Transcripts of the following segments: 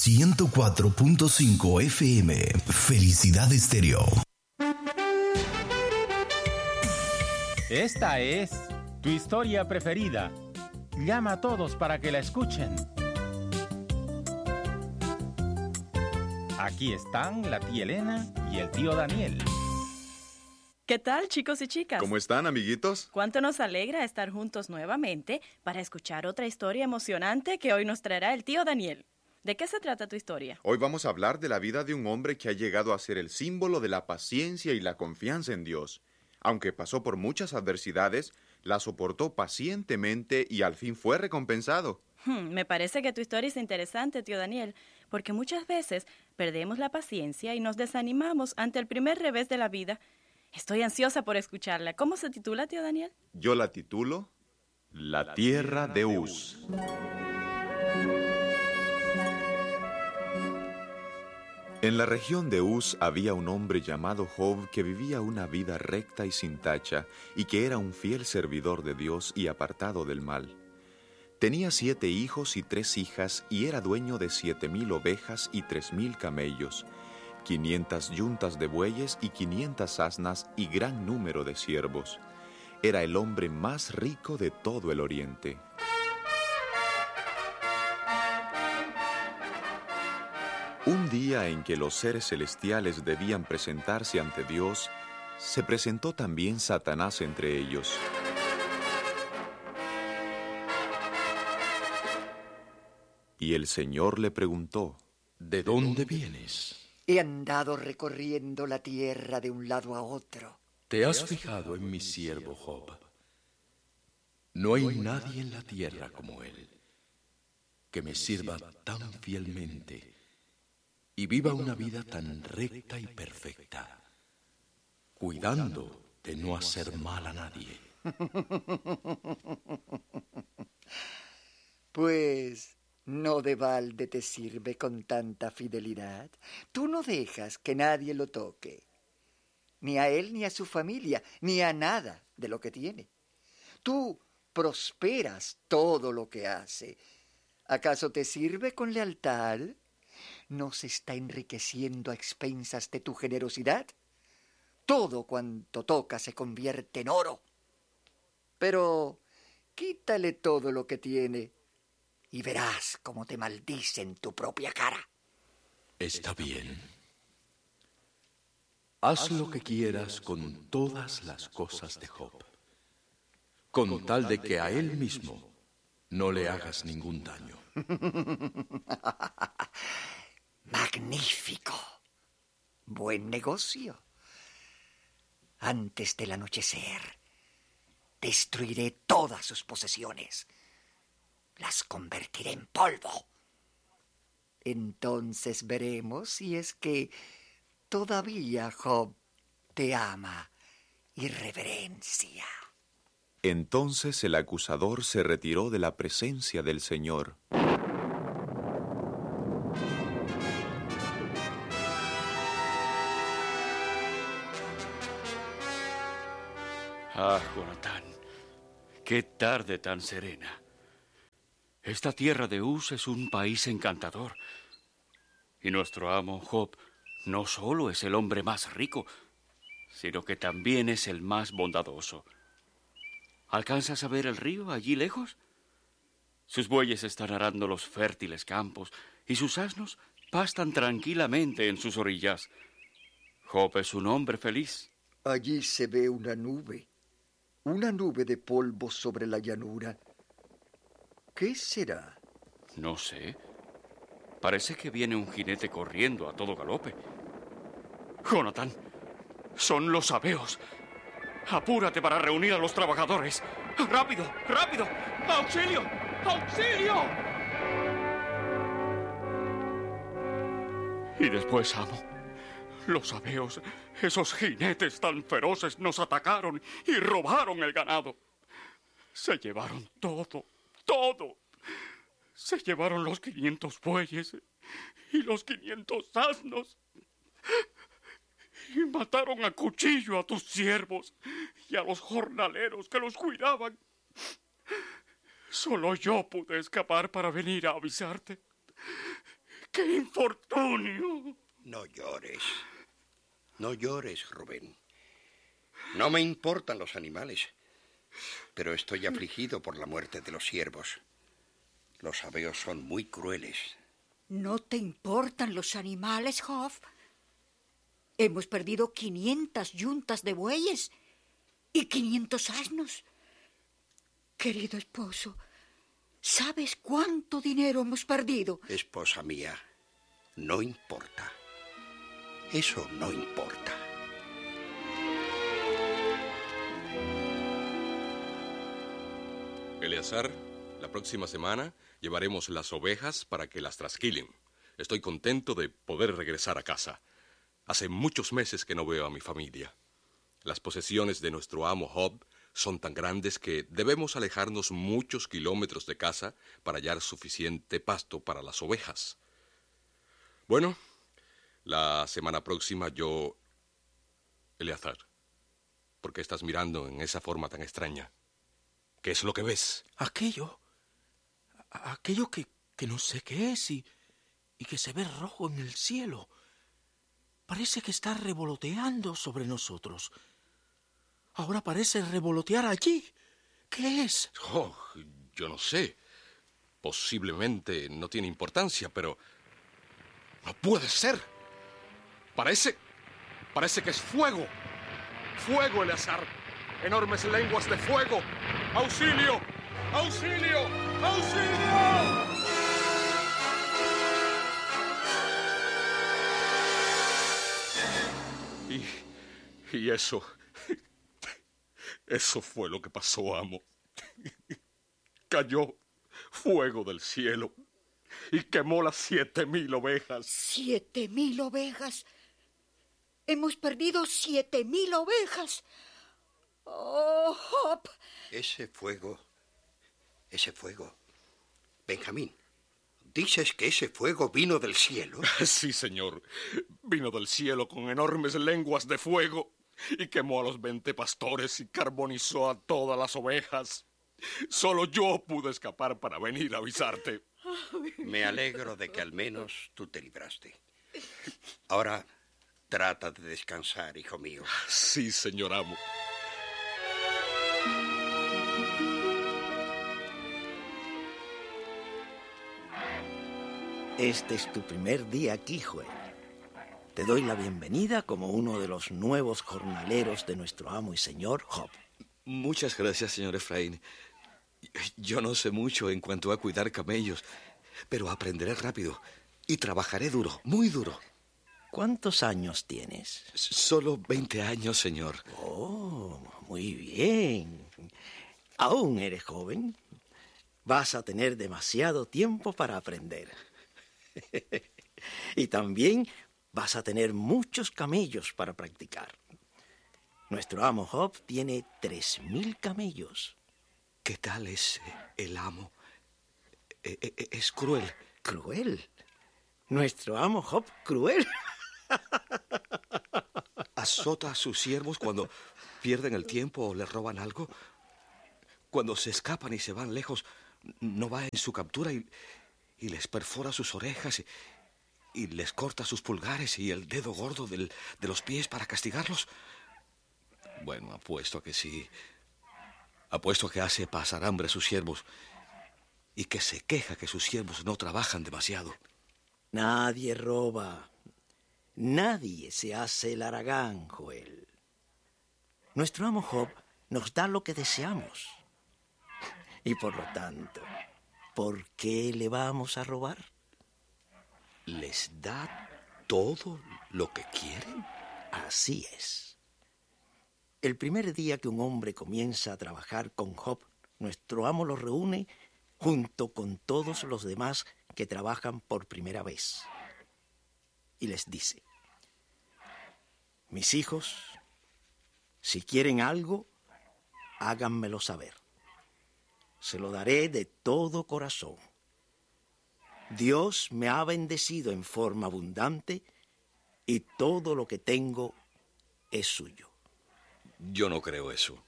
104.5 FM. Felicidad Estéreo. Esta es tu historia preferida. Llama a todos para que la escuchen. Aquí están la tía Elena y el tío Daniel. ¿Qué tal, chicos y chicas? ¿Cómo están, amiguitos? Cuánto nos alegra estar juntos nuevamente para escuchar otra historia emocionante que hoy nos traerá el tío Daniel. ¿De qué se trata tu historia? Hoy vamos a hablar de la vida de un hombre que ha llegado a ser el símbolo de la paciencia y la confianza en Dios. Aunque pasó por muchas adversidades, la soportó pacientemente y al fin fue recompensado. Me parece que tu historia es interesante, tío Daniel, porque muchas veces perdemos la paciencia y nos desanimamos ante el primer revés de la vida. Estoy ansiosa por escucharla. ¿Cómo se titula, tío Daniel? Yo la titulo La Tierra de Uz. En la región de Uz había un hombre llamado Job que vivía una vida recta y sin tacha y que era un fiel servidor de Dios y apartado del mal. Tenía 7 hijos y 3 hijas y era dueño de 7,000 ovejas y 3,000 camellos, 500 yuntas de bueyes y 500 asnas y gran número de siervos. Era el hombre más rico de todo el oriente. Un día en que los seres celestiales debían presentarse ante Dios, se presentó también Satanás entre ellos. Y el Señor le preguntó: ¿De dónde vienes? He andado recorriendo la tierra de un lado a otro. ¿Te has fijado en mi siervo Job? No hay nadie en la tierra como él, que me sirva tan fielmente y viva una vida tan recta y perfecta, cuidando de no hacer mal a nadie. Pues no de balde te sirve con tanta fidelidad. Tú no dejas que nadie lo toque, ni a él, ni a su familia, ni a nada de lo que tiene. Tú prosperas todo lo que hace. ¿Acaso te sirve con lealtad? ¿No se está enriqueciendo a expensas de tu generosidad? Todo cuanto toca se convierte en oro. Pero quítale todo lo que tiene y verás cómo te maldice en tu propia cara. Está bien. Haz lo que quieras con todas las cosas de Job, con tal de que a él mismo no le hagas ningún daño. Magnífico. Buen negocio. Antes del anochecer, destruiré todas sus posesiones. Las convertiré en polvo. Entonces veremos si es que todavía Job te ama y reverencia. Entonces el acusador se retiró de la presencia del Señor. Ah, Jonatán, qué tarde tan serena. Esta tierra de Uz es un país encantador. Y nuestro amo Job no solo es el hombre más rico, sino que también es el más bondadoso. ¿Alcanzas a ver el río allí lejos? Sus bueyes están arando los fértiles campos y sus asnos pastan tranquilamente en sus orillas. Job es un hombre feliz. Allí se ve una nube de polvo sobre la llanura. ¿Qué será? No sé. Parece que viene un jinete corriendo a todo galope. Jonatán, son los sabeos. Apúrate para reunir a los trabajadores. ¡Rápido, rápido! ¡Auxilio! ¡Auxilio! Y después, amo, los sabeos, esos jinetes tan feroces, nos atacaron y robaron el ganado. Se llevaron todo. Se llevaron los 500 bueyes y los 500 asnos. Y mataron a cuchillo a tus siervos y a los jornaleros que los cuidaban. Solo yo pude escapar para venir a avisarte. ¡Qué infortunio! No llores. No llores, Rubén. No me importan los animales, pero estoy afligido por la muerte de los ciervos. Los sabeos son muy crueles. ¿No te importan los animales, Job? Hemos perdido 500 yuntas de bueyes y 500 asnos. Querido esposo, ¿sabes cuánto dinero hemos perdido? Esposa mía, no importa. Eso no importa. Eleazar, la próxima semana llevaremos las ovejas para que las trasquilen. Estoy contento de poder regresar a casa. Hace muchos meses que no veo a mi familia. Las posesiones de nuestro amo Job son tan grandes que debemos alejarnos muchos kilómetros de casa para hallar suficiente pasto para las ovejas. Bueno, la semana próxima yo... Eleazar, ¿por qué estás mirando en esa forma tan extraña? ¿Qué es lo que ves? Aquello que no sé qué es y que se ve rojo en el cielo. Parece que está revoloteando sobre nosotros. Ahora parece revolotear allí. ¿Qué es? Oh, yo no sé. Posiblemente no tiene importancia, pero... ¡No puede ser! Parece que es fuego. ¡Fuego, Eleazar! ¡Enormes lenguas de fuego! ¡Auxilio! ¡Auxilio! ¡Auxilio! Y eso fue lo que pasó, amo. Cayó fuego del cielo y quemó las 7,000 ovejas. 7,000 ovejas. Hemos perdido 7,000 ovejas. Oh, Job. Ese fuego. Benjamín, ¿dices que ese fuego vino del cielo? Sí, señor. Vino del cielo con enormes lenguas de fuego y quemó a los 20 pastores y carbonizó a todas las ovejas. Solo yo pude escapar para venir a avisarte. Me alegro de que al menos tú te libraste. Ahora trata de descansar, hijo mío. Sí, señor amo. Este es tu primer día aquí, Joel. Te doy la bienvenida como uno de los nuevos jornaleros de nuestro amo y señor Job. Muchas gracias, señor Efraín. Yo no sé mucho en cuanto a cuidar camellos, pero aprenderé rápido y trabajaré duro, muy duro. ¿Cuántos años tienes? Solo 20 años, señor. Oh, muy bien. Aún eres joven. Vas a tener demasiado tiempo para aprender. Y también vas a tener muchos camellos para practicar. Nuestro amo Job tiene 3,000 camellos. ¿Qué tal es el amo? Es cruel. ¿Cruel? ¿Nuestro amo Job cruel? ¿Azota a sus siervos cuando pierden el tiempo o le roban algo? Cuando se escapan y se van lejos, ¿no va en su captura y les perfora sus orejas y les corta sus pulgares y el dedo gordo de los pies para castigarlos? Bueno, apuesto a que sí. Apuesto a que hace pasar hambre a sus siervos y que se queja que sus siervos no trabajan demasiado. Nadie roba. Nadie se hace el haragán, Joel. Nuestro amo Job nos da lo que deseamos. Y por lo tanto, ¿por qué le vamos a robar? ¿Les da todo lo que quieren? Así es. El primer día que un hombre comienza a trabajar con Job, nuestro amo lo reúne junto con todos los demás que trabajan por primera vez. Y les dice: mis hijos, si quieren algo, háganmelo saber. Se lo daré de todo corazón. Dios me ha bendecido en forma abundante y todo lo que tengo es suyo. Yo no creo eso.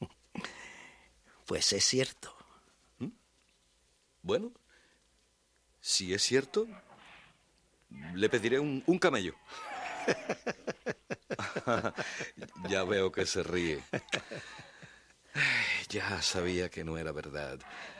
Pues es cierto. Bueno, si es cierto, Le pediré un camello. Ya veo que se ríe. Ya sabía que no era verdad.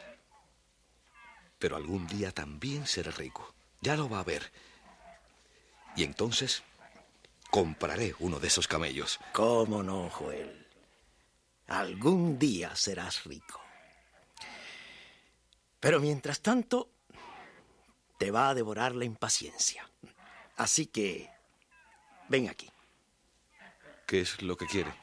Pero algún día también seré rico. Ya lo va a ver. Y entonces compraré uno de esos camellos. ¿Cómo no, Joel? Algún día serás rico. Pero mientras tanto, te va a devorar la impaciencia. Así que, ven aquí. ¿Qué es lo que quiere?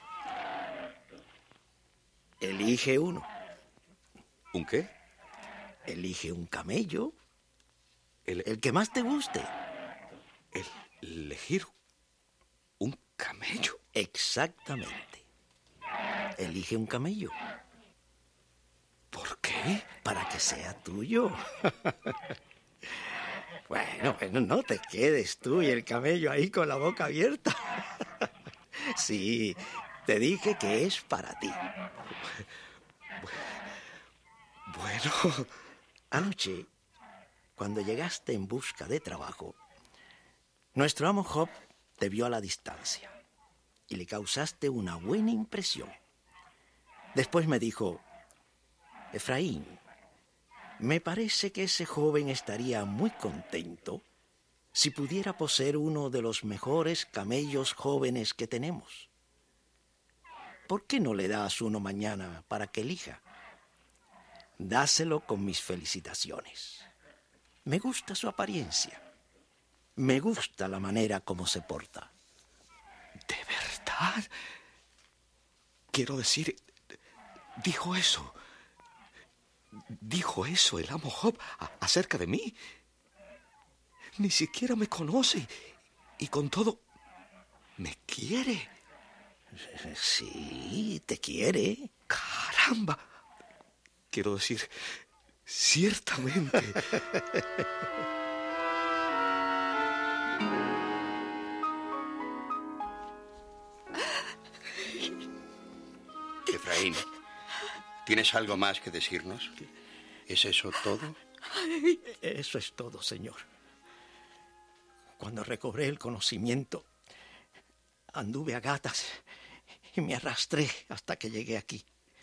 Elige uno. ¿Un qué? Elige un camello. El que más te guste. ¿Elegir un camello? Exactamente. Elige un camello. ¿Por qué? Para que sea tuyo. Bueno, no te quedes tú y el camello ahí con la boca abierta. Sí, te dije que es para ti. Bueno. Anoche, cuando llegaste en busca de trabajo, nuestro amo Job te vio a la distancia y le causaste una buena impresión. Después me dijo: Efraín, me parece que ese joven estaría muy contento si pudiera poseer uno de los mejores camellos jóvenes que tenemos. ¿Por qué no le das uno mañana para que elija? Dáselo con mis felicitaciones. Me gusta su apariencia. Me gusta la manera como se porta. ¿De verdad? Quiero decir, dijo eso. ¿Dijo eso el amo Job acerca de mí? Ni siquiera me conoce y con todo me quiere. Sí, te quiere. ¡Caramba! Quiero decir, ciertamente. Efraín, ¿tienes algo más que decirnos? ¿Es eso todo? Eso es todo, señor. Cuando recobré el conocimiento, anduve a gatas y me arrastré hasta que llegué aquí.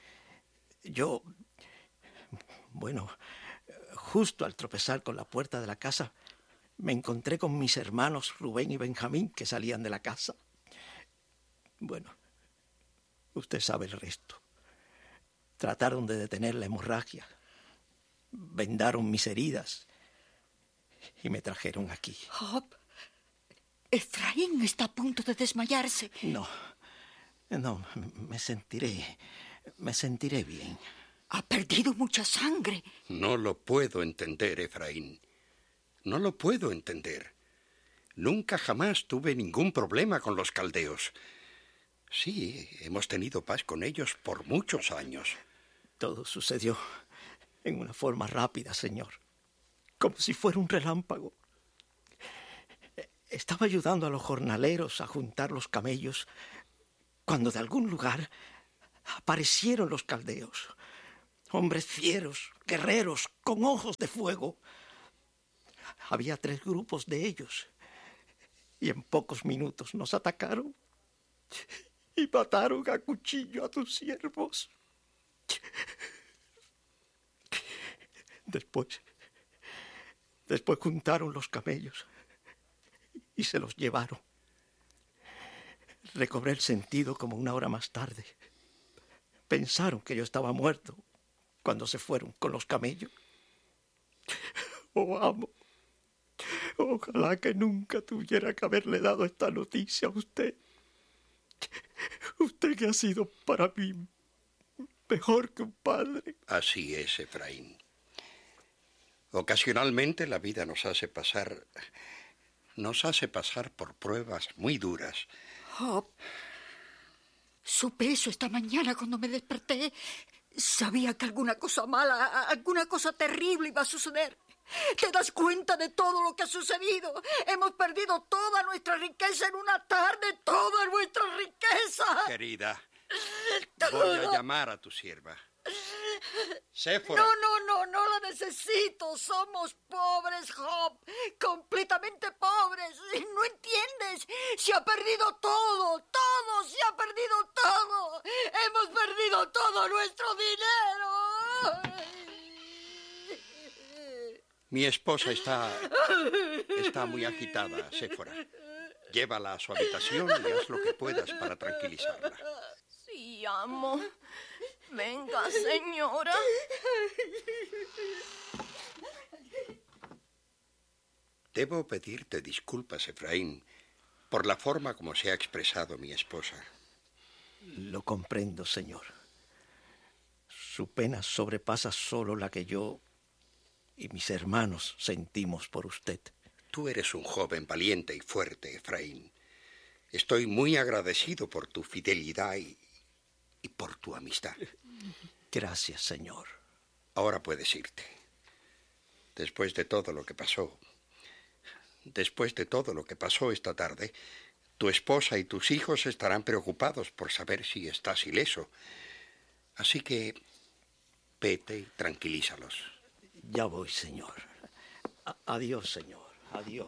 Bueno, justo al tropezar con la puerta de la casa, me encontré con mis hermanos Rubén y Benjamín que salían de la casa. Bueno, usted sabe el resto. Trataron de detener la hemorragia, vendaron mis heridas y me trajeron aquí. Job, Efraín está a punto de desmayarse. No, me sentiré bien. Ha perdido mucha sangre. No lo puedo entender, Efraín. No lo puedo entender. Nunca jamás tuve ningún problema con los caldeos. Sí, hemos tenido paz con ellos por muchos años. Todo sucedió en una forma rápida, señor. Como si fuera un relámpago. Estaba ayudando a los jornaleros a juntar los camellos cuando de algún lugar aparecieron los caldeos. Hombres fieros, guerreros, con ojos de fuego. Había 3 grupos de ellos. Y en pocos minutos nos atacaron y mataron a cuchillo a tus siervos. Después juntaron los camellos y se los llevaron. Recobré el sentido como 1 hora más tarde. Pensaron que yo estaba muerto cuando se fueron con los camellos. Oh, amo, ojalá que nunca tuviera que haberle dado esta noticia a usted. Usted que ha sido para mí mejor que un padre. Así es, Efraín. Ocasionalmente la vida nos hace pasar por pruebas muy duras. Job, supe eso esta mañana cuando me desperté. Sabía que alguna cosa mala, alguna cosa terrible iba a suceder. ¿Te das cuenta de todo lo que ha sucedido? Hemos perdido toda nuestra riqueza en una tarde, toda nuestra riqueza. Querida, voy a llamar a tu sierva. Séfora. No la necesito. Somos pobres, Job. Completamente pobres. Se ha perdido todo, todo, se ha perdido todo. Hemos perdido todo nuestro dinero. Mi esposa está muy agitada, Séfora. Llévala a su habitación y haz lo que puedas para tranquilizarla. Sí, amo. Venga, señora. Debo pedirte disculpas, Efraín, por la forma como se ha expresado mi esposa. Lo comprendo, señor. Su pena sobrepasa solo la que yo y mis hermanos sentimos por usted. Tú eres un joven valiente y fuerte, Efraín. Estoy muy agradecido por tu fidelidad y por tu amistad. Gracias, señor. Ahora puedes irte. Después de todo lo que pasó esta tarde, tu esposa y tus hijos estarán preocupados por saber si estás ileso. Así que vete y tranquilízalos. Ya voy, señor. Adiós, señor. Adiós.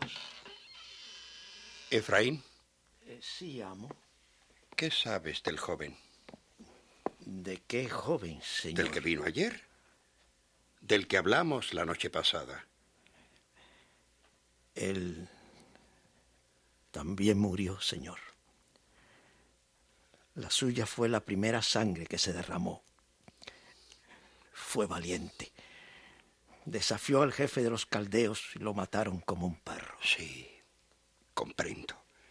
Efraín. Sí, amo. ¿Qué sabes del joven? ¿De qué joven, señor? ¿Del que vino ayer? ¿Del que hablamos la noche pasada? Él también murió, señor. La suya fue la primera sangre que se derramó. Fue valiente. Desafió al jefe de los caldeos y lo mataron como un perro. Sí, comprendo.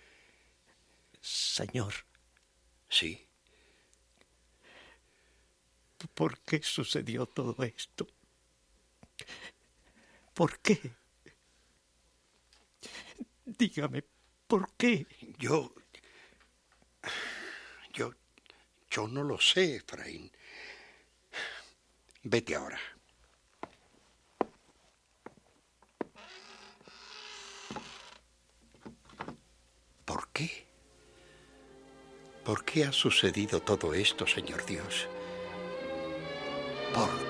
Señor. Sí. ¿Por qué sucedió todo esto? ¿Por qué? Dígame, ¿por qué? Yo no lo sé, Efraín. Vete ahora. ¿Por qué? ¿Por qué ha sucedido todo esto, Señor Dios? ¿Por